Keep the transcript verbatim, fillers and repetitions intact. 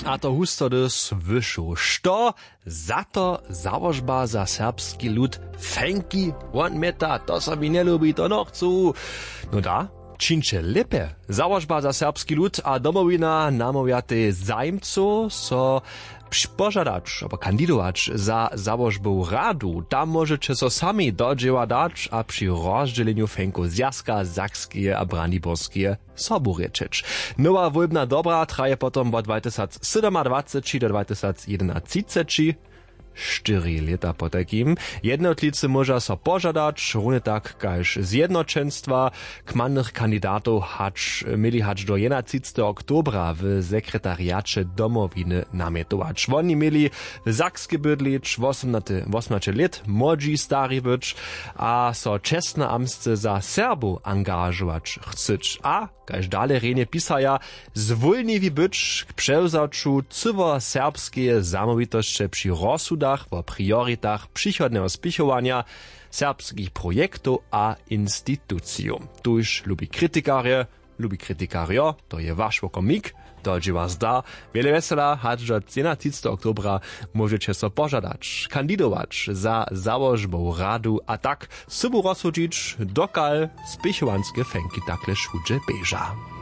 A to husto dys wyszło. Što za to założba za serbski lud fęki on meta, to sobie nie lubi, to no chcą. No da, činče lepe. Założba za serbski lud a domowina namawiate zajmco so pożadać, albo kandidować za założbą radu. Tam możecie so sami dodzieła dać, a przy rozdzieleniu fęku Zjazka, Zakskie a Brandiborskie sobu rečeć. Nowa wojbna dobra traje potom od dwa tysiące siedemnадцать do dwa tysiące jedenadsať. Čtyri lata po takim. Jednotlicy może so pożadać, równie tak każ zjednoczeństwa, kmannych kandydatów hacz, mieli hacz do jedenastego oktobra w sekretariacie domowiny namietować. Oni mieli w Zakskie bydlić osiemnaście lat, młodzi stary być, a so czesne amsce za Serbu angażować chceć. A, każ dalej renie pisaja, zwolniwi być k przełzaczu cywo serbskie zamówitości przy rozsudach o prioritach przychodnego spichowania serbskich projektów a instytucji. Tuż lubi krytykarie, lubi krytykario, to je wasz wokomik, to gdzie was da. Wiele wesela, hać do jedenastego oktobra możecie so pożadać, kandidować za założbą radu, a tak sobie rozsudzić, dokal spichowanskie fęki takle szudże beża.